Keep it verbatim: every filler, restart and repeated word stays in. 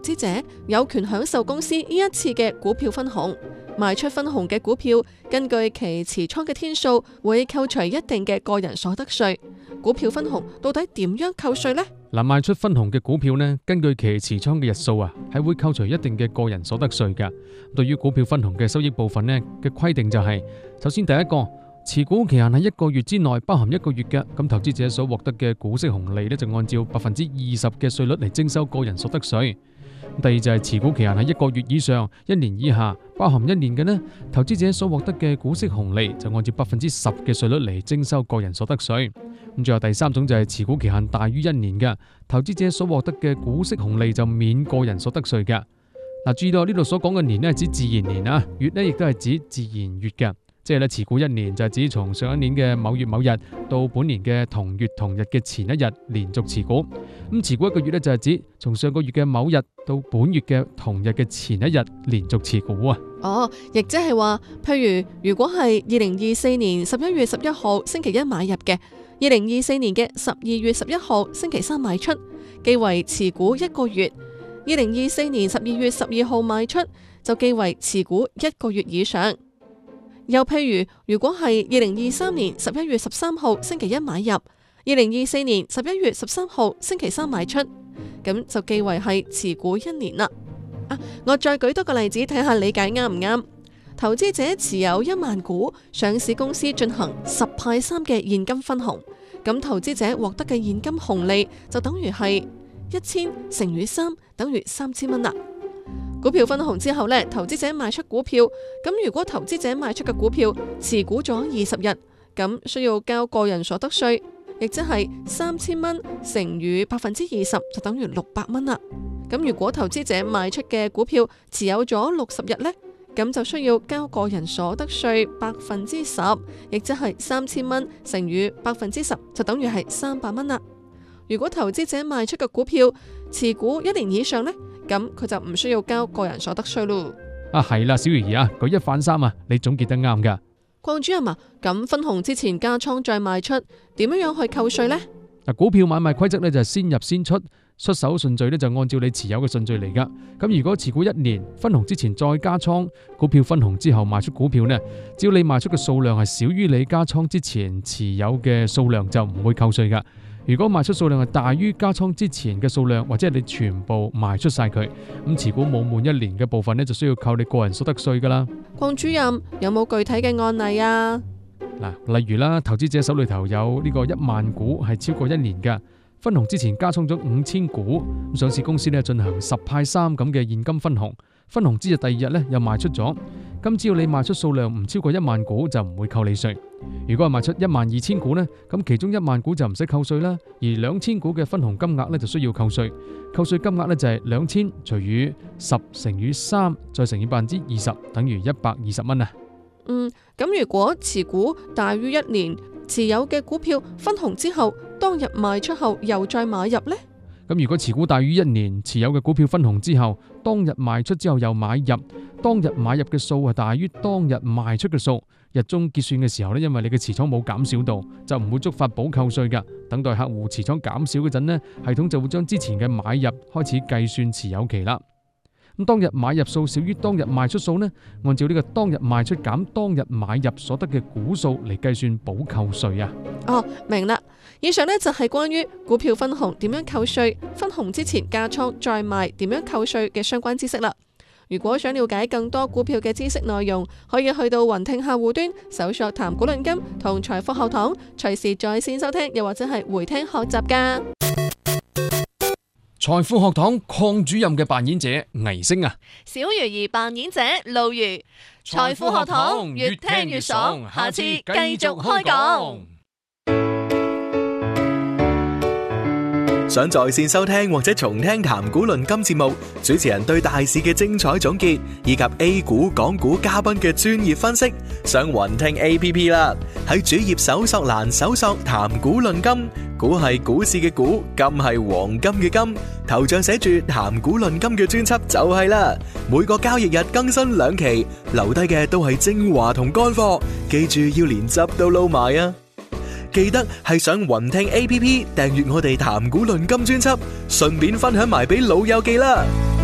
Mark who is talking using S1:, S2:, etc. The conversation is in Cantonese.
S1: 資者有權享受公司呢一次嘅股票分紅。賣出分紅嘅股票，根據其持倉嘅天數，會扣除一定嘅個人所得稅。股票分紅到底點樣扣稅呢？
S2: 嗱，賣出分紅嘅股票呢，根據其持倉嘅日數啊，係會扣除一定嘅個人所得稅㗎。對於股票分紅嘅收益部分呢嘅規定就係，首先第一個，持股期限喺一個月之內，包含一個月嘅，咁投資者所獲得嘅股息紅利呢，就按照百分之二十嘅稅率嚟徵收個人所得稅。第二就係持股期限喺一個月以上、一年以下，包含一年嘅呢，投資者所獲得嘅股息紅利就按照百分之十嘅稅率嚟徵收個人所得稅。咁最後第三種就係持股期限大於一年嘅，投資者所獲得嘅股息紅利就免個人所得稅嘅。嗱，注意到呢度所講嘅年呢係指自然年啊，月呢亦都係指自然月嘅。即係咧，持股一年就係指從上一年嘅某月某日到本年嘅同月同日嘅前一日連續持股。咁持股一個月咧就係指從上個月嘅某日到本月嘅同日嘅前一日連續持股啊。
S1: 哦，亦即係話，譬如如果係二零二四年十一月十一號星期一買入嘅，二零二四年嘅十二月十一號星期三賣出，記為持股一個月；二零二四年十二月十二號賣出，就記為持股一個月以上。又譬如，如果係二零二三年十一月十三號星期一買入，二零二四年十一月十三號星期三賣出，咁就記為係持股一年啦。啊，我再舉多個例子睇下理解啱唔啱？投資者持有一萬股上市公司進行十派三嘅現金分紅，咁投資者獲得嘅現金紅利就等於係一千乘以三，等於三千蚊啦。股票分紅之後呢，投資者賣出股票，咁如果投資者賣出嘅股票持股咗二十日，咁需要交個人所得稅，亦即係三千蚊乘以百分之二十，就等於六百蚊啦。咁如果投資者賣出嘅股票持有咗六十日呢，咁就需要交個人所得稅百分之十，亦即係三千蚊乘以百分之十，就等於係三百蚊啦。如果投資者賣出嘅股票持股一年以上呢，咁佢就唔需要交個人所得稅咯。
S2: 啊，係啦，小魚兒啊，舉一反三啊，你總結得啱噶。
S1: 鄺主任啊，咁分紅之前加倉再賣出，點樣樣去扣稅呢？
S2: 嗱，股票買賣規則呢就係先入先出，出手順序呢就按照你持有嘅順序嚟噶。咁如果持股一年，分紅之前再加倉，股票分紅之後賣出股票呢，只要你賣出嘅數量係少於你加倉之前持有嘅數量，就唔會扣稅噶。如果賣出數量係大於加倉之前嘅數量，或者係你全部賣出晒佢，咁持股冇滿一年嘅部分呢，就需要扣你個人所得稅噶啦。
S1: 鄺主任有冇具體嘅案例啊？
S2: 嗱，例如啦，投資者手裏頭有呢個一萬股係超過一年嘅，分紅之前加倉咗五千股，咁上市公司呢進行十派三咁嘅現金分紅，分紅之日第二日呢又賣出咗，咁只要你賣出數量唔超過一萬股就唔會扣你稅。如果係賣出一萬二千股呢，咁其中一萬股就唔使扣稅啦，而兩千股嘅分紅金額呢就需要扣稅。扣稅金額呢就係兩千除以十乘以三再乘以百分之二十，等於一百二十蚊啊。
S1: 嗯，咁如果持股大於一年，持有嘅股票分紅之後，當日賣出後又再買入呢？
S2: 咁如果持股大於一年，持有嘅股票分紅之後，當日賣出之後又買入，當日買入嘅數係大於當日賣出嘅數，日中結算嘅時候呢，因為你嘅持倉冇減少到，就唔會觸發補扣稅噶。等待客戶持倉減少嗰陣呢，系統就會將之前嘅買入開始計算持有期啦。咁當日買入數少於當日賣出數呢，按照呢個當日賣出減當日買入所得嘅股數嚟計算補扣稅啊。
S1: 哦，明啦。以上呢就係關於股票分紅點樣扣稅，分紅之前加倉再賣點樣扣稅嘅相關知識啦。如果想了解更多股票嘅知識內容，可以去到雲聽客戶端搜索談股論金同財富學堂，隨時在線收聽，又或者係回聽學習噶。
S2: 財富學堂鄺主任嘅扮演者倪星啊，
S1: 小魚兒扮演者露如。財富學堂越聽越爽，下次繼續開講。
S3: 想在線收聽或者重聽談股論金節目，主持人對大市嘅精彩總結，以及 A 股、港股嘉賓嘅專業分析，上雲聽 A P P 啦。喺主頁搜索欄搜索談股論金，股係股市嘅股，金係黃金嘅金，頭像寫住談股論金嘅專輯就係啦。每個交易日更新兩期，留低嘅都係精華同乾貨，記住要連汁都撈埋啊！記得係上雲聽 A P P 訂閱我哋談股論金專輯，順便分享埋俾老友記啦。